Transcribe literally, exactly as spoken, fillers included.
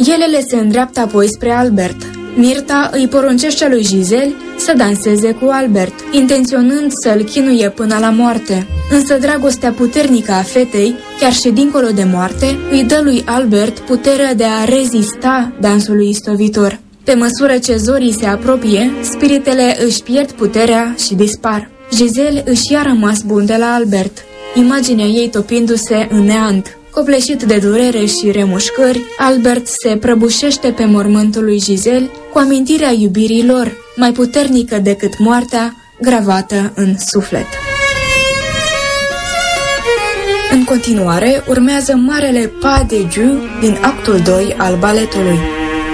Elele se îndreaptă apoi spre Albert. Mirta îi poruncește lui Giselle să danseze cu Albert, intenționând să-l chinuie până la moarte. Însă dragostea puternică a fetei, chiar și dincolo de moarte, îi dă lui Albert puterea de a rezista dansului istovitor. Pe măsură ce zorii se apropie, spiritele își pierd puterea și dispar. Giselle își ia rămas bun de la Albert, imaginea ei topindu-se în neant. Copleșit de durere și remușcări, Albert se prăbușește pe mormântul lui Giselle cu amintirea iubirii lor, mai puternică decât moartea, gravată în suflet. În continuare, urmează marele pas de Dieu din actul doi al baletului.